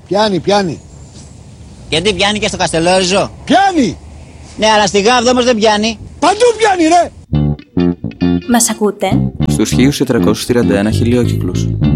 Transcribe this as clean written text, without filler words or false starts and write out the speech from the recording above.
Πιάνει. Γιατί πιάνει και στο Καστελόριζο? Πιάνει! Ναι, αλλά στη Γάβδο όμως δεν πιάνει. Παντού πιάνει, ρε! Μας ακούτε? Στους 1431 χιλιόκυκλους.